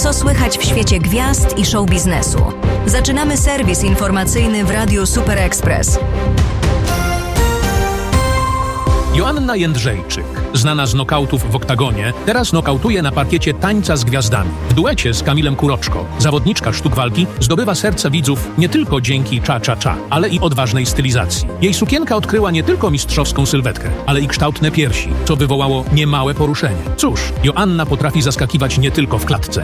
Co słychać w świecie gwiazd i show biznesu? Zaczynamy serwis informacyjny w Radiu Super Express. Joanna Jędrzejczyk, znana z nokautów w oktagonie, teraz nokautuje na parkiecie Tańca z Gwiazdami. W duecie z Kamilem Kuroczko, zawodniczka sztuk walki, zdobywa serca widzów nie tylko dzięki cha-cha-cha, ale i odważnej stylizacji. Jej sukienka odkryła nie tylko mistrzowską sylwetkę, ale i kształtne piersi, co wywołało niemałe poruszenie. Cóż, Joanna potrafi zaskakiwać nie tylko w klatce.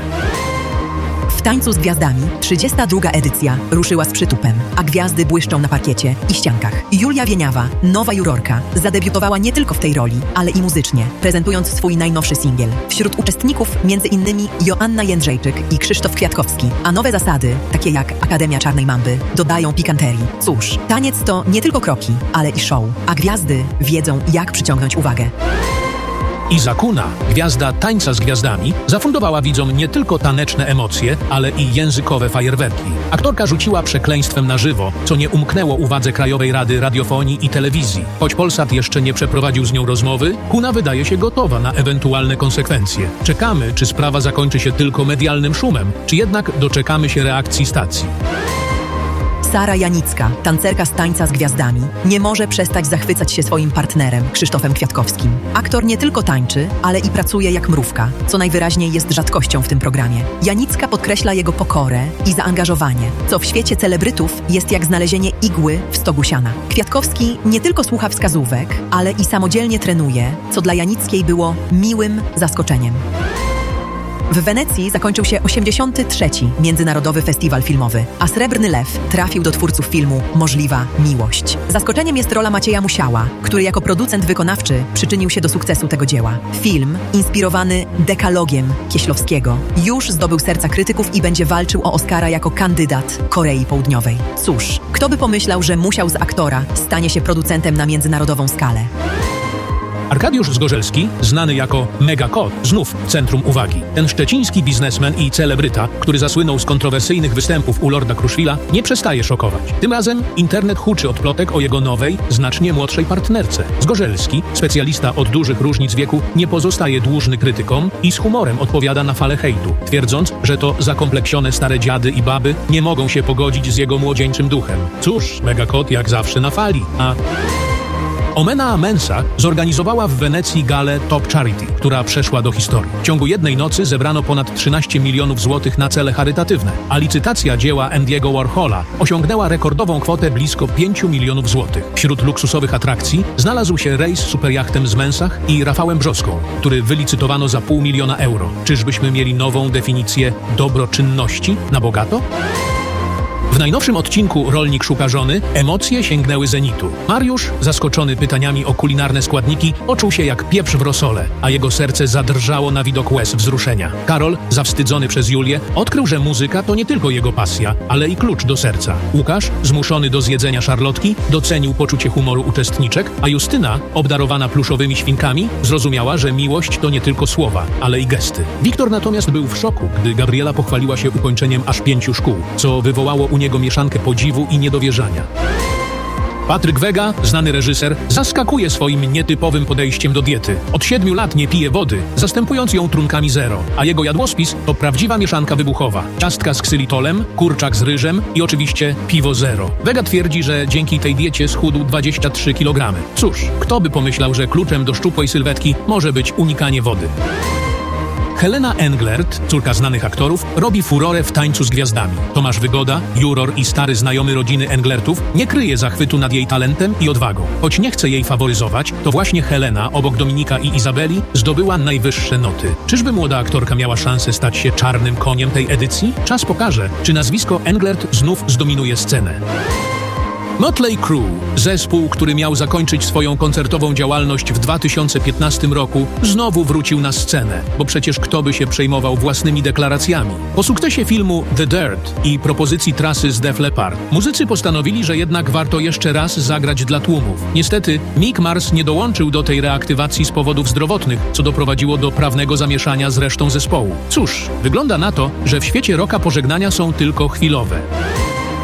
W Tańcu z Gwiazdami 32. edycja ruszyła z przytupem, a gwiazdy błyszczą na parkiecie i ściankach. Julia Wieniawa, nowa jurorka, zadebiutowała nie tylko w tej roli, ale i muzycznie, prezentując swój najnowszy singiel. Wśród uczestników m.in. Joanna Jędrzejczyk i Krzysztof Kwiatkowski, a nowe zasady, takie jak Akademia Czarnej Mamby, dodają pikanterii. Cóż, taniec to nie tylko kroki, ale i show, a gwiazdy wiedzą, jak przyciągnąć uwagę. Iza Kuna, gwiazda Tańca z Gwiazdami, zafundowała widzom nie tylko taneczne emocje, ale i językowe fajerwerki. Aktorka rzuciła przekleństwem na żywo, co nie umknęło uwadze Krajowej Rady Radiofonii i Telewizji. Choć Polsat jeszcze nie przeprowadził z nią rozmowy, Kuna wydaje się gotowa na ewentualne konsekwencje. Czekamy, czy sprawa zakończy się tylko medialnym szumem, czy jednak doczekamy się reakcji stacji. Sara Janicka, tancerka z Tańca z Gwiazdami, nie może przestać zachwycać się swoim partnerem, Krzysztofem Kwiatkowskim. Aktor nie tylko tańczy, ale i pracuje jak mrówka, co najwyraźniej jest rzadkością w tym programie. Janicka podkreśla jego pokorę i zaangażowanie, co w świecie celebrytów jest jak znalezienie igły w stogu siana. Kwiatkowski nie tylko słucha wskazówek, ale i samodzielnie trenuje, co dla Janickiej było miłym zaskoczeniem. W Wenecji zakończył się 83. Międzynarodowy Festiwal Filmowy, a Srebrny Lew trafił do twórców filmu Możliwa Miłość. Zaskoczeniem jest rola Macieja Musiała, który jako producent wykonawczy przyczynił się do sukcesu tego dzieła. Film, inspirowany dekalogiem Kieślowskiego, już zdobył serca krytyków i będzie walczył o Oscara jako kandydat Korei Południowej. Cóż, kto by pomyślał, że Musiał z aktora stanie się producentem na międzynarodową skalę? Arkadiusz Zgorzelski, znany jako Mega Kot, znów w centrum uwagi. Ten szczeciński biznesmen i celebryta, który zasłynął z kontrowersyjnych występów u Lorda Kruszwila, nie przestaje szokować. Tym razem internet huczy od plotek o jego nowej, znacznie młodszej partnerce. Zgorzelski, specjalista od dużych różnic wieku, nie pozostaje dłużny krytykom i z humorem odpowiada na falę hejtu, twierdząc, że to zakompleksione stare dziady i baby nie mogą się pogodzić z jego młodzieńczym duchem. Cóż, Mega Kot jak zawsze na fali, a... Omena Mensa zorganizowała w Wenecji galę Top Charity, która przeszła do historii. W ciągu jednej nocy zebrano ponad 13 milionów złotych na cele charytatywne, a licytacja dzieła Andy'ego Warhola osiągnęła rekordową kwotę blisko 5 milionów złotych. Wśród luksusowych atrakcji znalazł się rejs superjachtem z Mensach i Rafałem Brzoską, który wylicytowano za 500 000 euro. Czyżbyśmy mieli nową definicję dobroczynności na bogato? W najnowszym odcinku Rolnik szuka żony emocje sięgnęły zenitu. Mariusz, zaskoczony pytaniami o kulinarne składniki, poczuł się jak pieprz w rosole, a jego serce zadrżało na widok łez wzruszenia. Karol, zawstydzony przez Julię, odkrył, że muzyka to nie tylko jego pasja, ale i klucz do serca. Łukasz, zmuszony do zjedzenia szarlotki, docenił poczucie humoru uczestniczek, a Justyna, obdarowana pluszowymi świnkami, zrozumiała, że miłość to nie tylko słowa, ale i gesty. Wiktor natomiast był w szoku, gdy Gabriela pochwaliła się ukończeniem aż 5 szkół, co wywołało u niego mieszankę podziwu i niedowierzania. Patryk Wega, znany reżyser, zaskakuje swoim nietypowym podejściem do diety. Od 7 lat nie pije wody, zastępując ją trunkami zero, a jego jadłospis to prawdziwa mieszanka wybuchowa. Ciastka z ksylitolem, kurczak z ryżem i oczywiście piwo zero. Wega twierdzi, że dzięki tej diecie schudł 23 kg. Cóż, kto by pomyślał, że kluczem do szczupłej sylwetki może być unikanie wody. Helena Englert, córka znanych aktorów, robi furorę w Tańcu z Gwiazdami. Tomasz Wygoda, juror i stary znajomy rodziny Englertów, nie kryje zachwytu nad jej talentem i odwagą. Choć nie chce jej faworyzować, to właśnie Helena, obok Dominika i Izabeli, zdobyła najwyższe noty. Czyżby młoda aktorka miała szansę stać się czarnym koniem tej edycji? Czas pokaże, czy nazwisko Englert znów zdominuje scenę. Motley Crue, zespół, który miał zakończyć swoją koncertową działalność w 2015 roku, znowu wrócił na scenę, bo przecież kto by się przejmował własnymi deklaracjami. Po sukcesie filmu The Dirt i propozycji trasy z Def Leppard, muzycy postanowili, że jednak warto jeszcze raz zagrać dla tłumów. Niestety, Mick Mars nie dołączył do tej reaktywacji z powodów zdrowotnych, co doprowadziło do prawnego zamieszania z resztą zespołu. Cóż, wygląda na to, że w świecie rocka pożegnania są tylko chwilowe.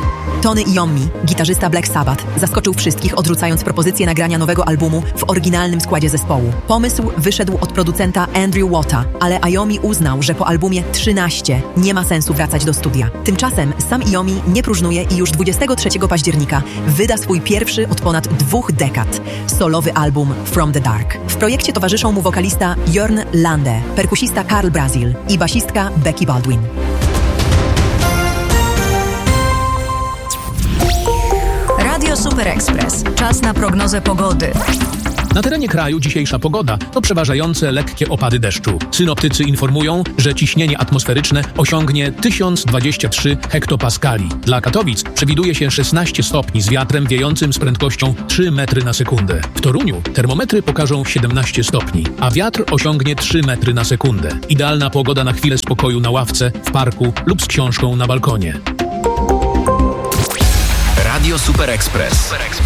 Tony Iommi, gitarzysta Black Sabbath, zaskoczył wszystkich, odrzucając propozycję nagrania nowego albumu w oryginalnym składzie zespołu. Pomysł wyszedł od producenta Andrew Watta, ale Iommi uznał, że po albumie 13 nie ma sensu wracać do studia. Tymczasem sam Iommi nie próżnuje i już 23 października wyda swój pierwszy od ponad 2 dekad solowy album From the Dark. W projekcie towarzyszą mu wokalista Jörn Lande, perkusista Karl Brazil i basistka Becky Baldwin. Radio Super Express. Czas na prognozę pogody. Na terenie kraju dzisiejsza pogoda to przeważające lekkie opady deszczu. Synoptycy informują, że ciśnienie atmosferyczne osiągnie 1023 hektopaskali. Dla Katowic przewiduje się 16 stopni z wiatrem wiejącym z prędkością 3 metry na sekundę. W Toruniu termometry pokażą 17 stopni, a wiatr osiągnie 3 metry na sekundę. Idealna pogoda na chwilę spokoju na ławce, w parku lub z książką na balkonie. Radio Super Express.